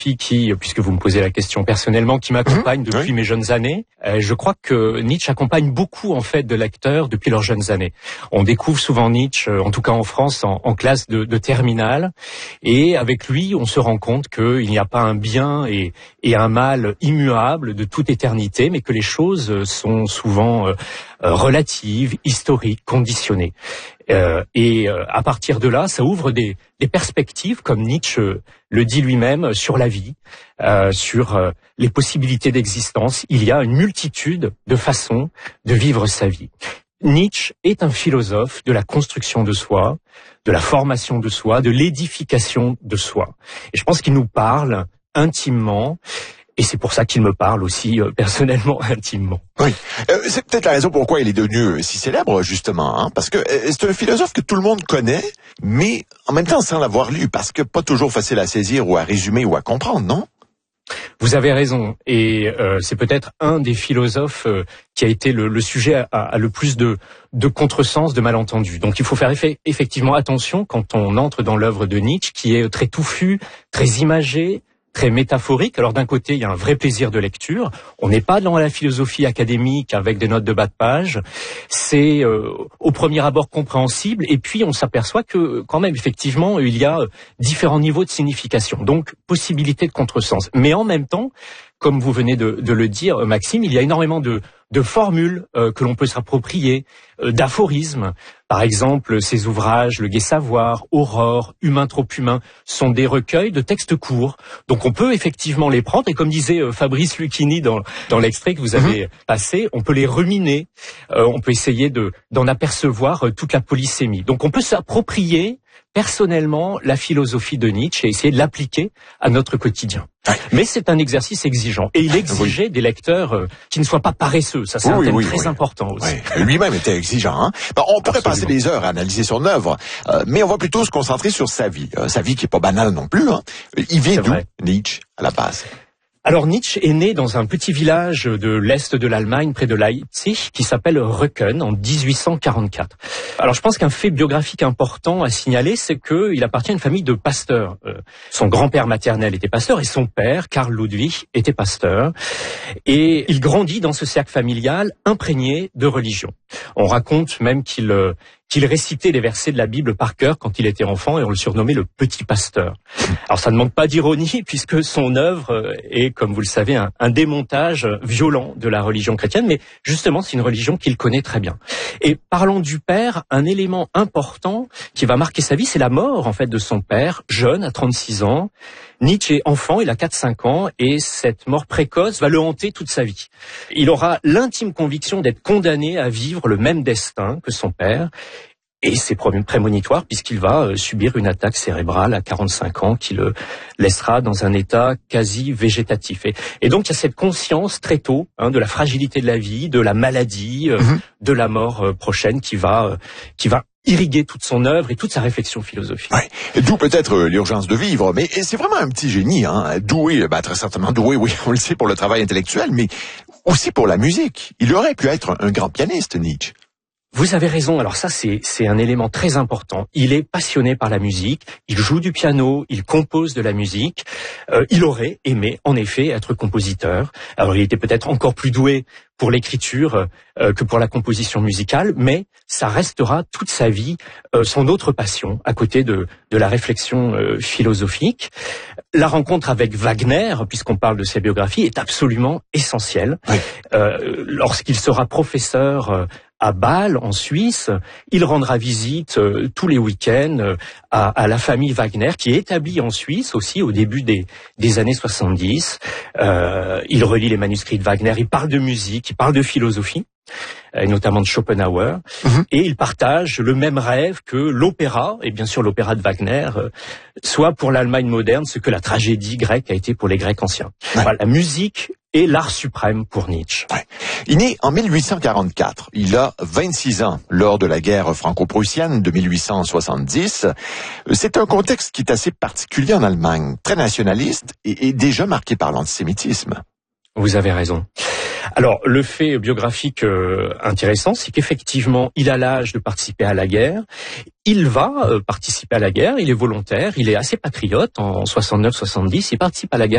philosophie qui, puisque vous me posez la question personnellement, qui m'accompagne depuis mes jeunes années. Je crois que Nietzsche accompagne beaucoup en fait de lecteurs depuis leurs jeunes années. On découvre souvent Nietzsche, en tout cas en France, en classe de terminale, et avec lui, on se rend compte qu'il n'y a pas un bien et un mal immuable de toute éternité, mais que les choses sont souvent relatives, historiques, conditionnées. Et à partir de là, ça ouvre des perspectives, comme Nietzsche le dit lui-même, sur la vie, sur les possibilités d'existence. Il y a une multitude de façons de vivre sa vie. Nietzsche est un philosophe de la construction de soi, de la formation de soi, de l'édification de soi. Et je pense qu'il nous parle intimement. Et c'est pour ça qu'il me parle aussi personnellement, intimement. Oui, c'est peut-être la raison pourquoi il est devenu si célèbre, justement, hein, parce que c'est un philosophe que tout le monde connaît, mais en même temps sans l'avoir lu, parce que pas toujours facile à saisir ou à résumer ou à comprendre, non? Vous avez raison, et c'est peut-être un des philosophes qui a été le sujet à le plus de contresens, de malentendus. Donc il faut faire effectivement attention quand on entre dans l'œuvre de Nietzsche, qui est très touffue, très imagée, très métaphorique. Alors d'un côté, il y a un vrai plaisir de lecture. On n'est pas dans la philosophie académique avec des notes de bas de page. C'est au premier abord compréhensible. Et puis on s'aperçoit que quand même, effectivement, il y a différents niveaux de signification. Donc possibilité de contresens. Mais en même temps, comme vous venez de le dire, Maxime, il y a énormément de formules que l'on peut s'approprier, d'aphorismes. Par exemple, ces ouvrages, Le Gai Savoir, Aurore, Humain trop humain, sont des recueils de textes courts. Donc on peut effectivement les prendre, et comme disait Fabrice Lucchini dans l'extrait que vous avez passé, on peut les ruminer, on peut essayer d'en apercevoir toute la polysémie. Donc on peut s'approprier personnellement la philosophie de Nietzsche et essayer de l'appliquer à notre quotidien. Mais c'est un exercice exigeant. Et il exigeait des lecteurs qui ne soient pas paresseux. Ça, c'est un thème très important aussi. Lui-même était exigeant. Hein? Ben, on pourrait passer des heures à analyser son œuvre, mais on va plutôt se concentrer sur sa vie. Sa vie qui est pas banale non plus. Hein? Il vient d'où, Nietzsche, à la base? Alors Nietzsche est né dans un petit village de l'est de l'Allemagne, près de Leipzig, qui s'appelle Röcken, en 1844. Alors je pense qu'un fait biographique important à signaler, c'est qu'il appartient à une famille de pasteurs. Son grand-père maternel était pasteur et son père, Karl Ludwig, était pasteur. Et il grandit dans ce cercle familial imprégné de religion. On raconte même qu'il récitait les versets de la Bible par cœur quand il était enfant, et on le surnommait le petit pasteur. Alors ça ne manque pas d'ironie, puisque son œuvre est, comme vous le savez, un démontage violent de la religion chrétienne, mais justement c'est une religion qu'il connaît très bien. Et parlons du père, un élément important qui va marquer sa vie, c'est la mort en fait de son père, jeune, à 36 ans. Nietzsche est enfant, il a 4-5 ans, et cette mort précoce va le hanter toute sa vie. Il aura l'intime conviction d'être condamné à vivre le même destin que son père, et c'est prémonitoire puisqu'il va subir une attaque cérébrale à 45 ans qui le laissera dans un état quasi végétatif. Et donc il y a cette conscience très tôt de la fragilité de la vie, de la maladie, de la mort prochaine qui va irriguer toute son œuvre et toute sa réflexion philosophique. D'où peut-être l'urgence de vivre, mais c'est vraiment un petit génie, hein, doué, très certainement doué, oui, on le sait, pour le travail intellectuel, mais aussi pour la musique. Il aurait pu être un grand pianiste, Nietzsche. Vous avez raison. Alors ça, c'est un élément très important. Il est passionné par la musique. Il joue du piano. Il compose de la musique. Il aurait aimé, en effet, être compositeur. Alors, il était peut-être encore plus doué pour l'écriture que pour la composition musicale, mais ça restera toute sa vie son autre passion, à côté de la réflexion philosophique. La rencontre avec Wagner, puisqu'on parle de sa biographie, est absolument essentielle. Lorsqu'il sera professeur à Bâle, en Suisse, il rendra visite tous les week-ends à la famille Wagner, qui est établie en Suisse aussi au début des années 70. Il relit les manuscrits de Wagner, il parle de musique, il parle de philosophie, et notamment de Schopenhauer, et il partage le même rêve que l'opéra, et bien sûr l'opéra de Wagner, soit pour l'Allemagne moderne ce que la tragédie grecque a été pour les Grecs anciens. Voilà, la musique est l'art suprême pour Nietzsche. Il naît en 1844. Il a 26 ans lors de la guerre franco-prussienne de 1870. C'est un contexte qui est assez particulier en Allemagne, très nationaliste et déjà marqué par l'antisémitisme. Vous avez raison. Alors, le fait biographique intéressant, c'est qu'effectivement, il a l'âge de participer à la guerre. Il va participer à la guerre, il est volontaire, il est assez patriote. En 69-70, il participe à la guerre